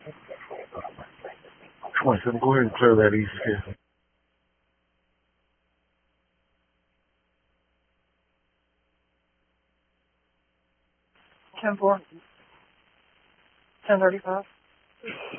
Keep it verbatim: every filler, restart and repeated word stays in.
twenty-seven, go ahead and clear that east here. ten four. ten thirty-five.